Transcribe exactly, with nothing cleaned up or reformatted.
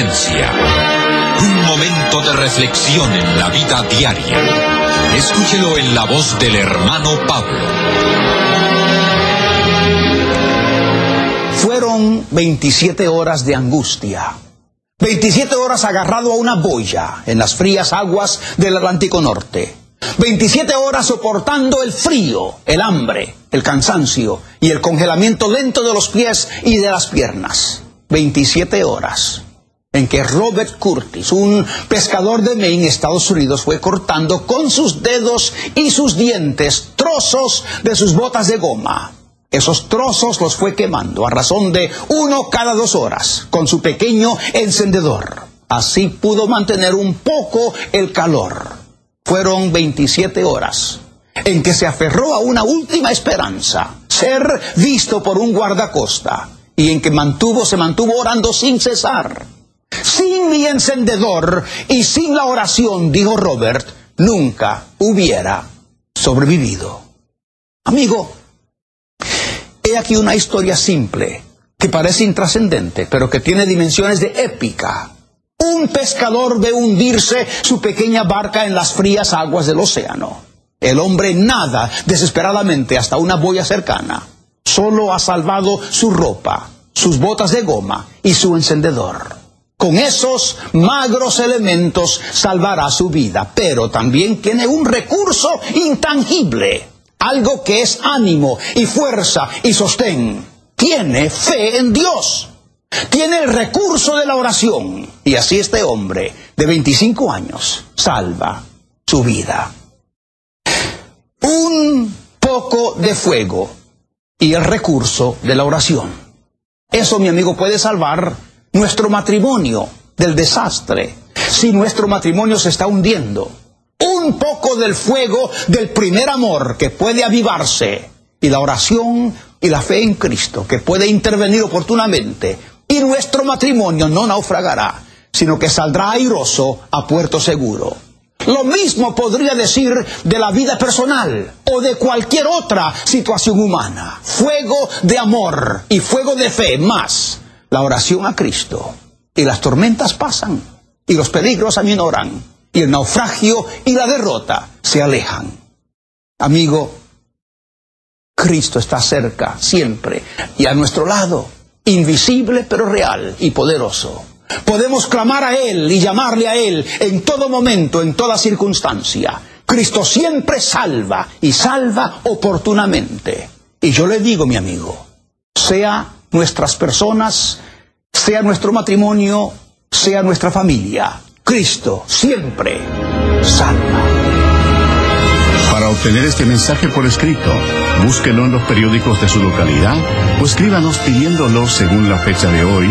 experiencia. Un momento de reflexión en la vida diaria. Escúchelo en la voz del hermano Pablo. Fueron veintisiete horas de angustia. veintisiete horas agarrado a una boya en las frías aguas del Atlántico Norte. veintisiete horas soportando el frío, el hambre, el cansancio y el congelamiento lento de los pies y de las piernas. veintisiete horas en que Robert Curtis, un pescador de Maine, Estados Unidos, fue cortando con sus dedos y sus dientes trozos de sus botas de goma. Esos trozos los fue quemando a razón de uno cada dos horas con su pequeño encendedor. Así pudo mantener un poco el calor. Fueron veintisiete horas en que se aferró a una última esperanza, ser visto por un guardacosta, y en que mantuvo, se mantuvo orando sin cesar. Sin mi encendedor y sin la oración, dijo Robert, nunca hubiera sobrevivido. Amigo, he aquí una historia simple, que parece intrascendente, pero que tiene dimensiones de épica. Un pescador ve hundirse su pequeña barca en las frías aguas del océano. El hombre nada desesperadamente hasta una boya cercana. Solo ha salvado su ropa, sus botas de goma y su encendedor. Con esos magros elementos salvará su vida, pero también tiene un recurso intangible, algo que es ánimo y fuerza y sostén. Tiene fe en Dios. Tiene el recurso de la oración. Y así este hombre de veinticinco años salva su vida. Un poco de fuego y el recurso de la oración. Eso, mi amigo, puede salvar nuestro matrimonio del desastre si nuestro matrimonio se está hundiendo. Un poco del fuego del primer amor que puede avivarse, y la oración y la fe en Cristo que puede intervenir oportunamente, y nuestro matrimonio no naufragará, sino que saldrá airoso a puerto seguro. Lo mismo podría decir de la vida personal o de cualquier otra situación humana. Fuego de amor y fuego de fe, más la oración a Cristo. Y las tormentas pasan, y los peligros aminoran, y el naufragio y la derrota se alejan. Amigo, Cristo está cerca, siempre, y a nuestro lado, invisible pero real y poderoso. Podemos clamar a Él y llamarle a Él en todo momento, en toda circunstancia. Cristo siempre salva, y salva oportunamente. Y yo le digo, mi amigo, sea nuestras personas, sea nuestro matrimonio, sea nuestra familia, Cristo siempre salva. Para obtener este mensaje por escrito, búsquelo en los periódicos de su localidad o escríbanos pidiéndolo según la fecha de hoy